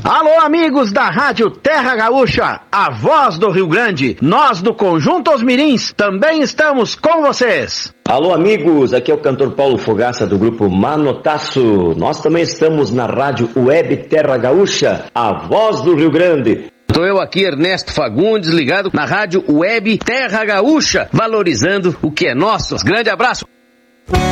Alô, amigos da Rádio Terra Gaúcha, a voz do Rio Grande. Nós do Conjunto Os Mirins também estamos com vocês. Alô, amigos, aqui é o cantor Paulo Fogaça do grupo Manotaço. Nós também estamos na Rádio Web Terra Gaúcha, a voz do Rio Grande. Estou eu aqui, Ernesto Fagundes, ligado na Rádio Web Terra Gaúcha, valorizando o que é nosso. Grande abraço.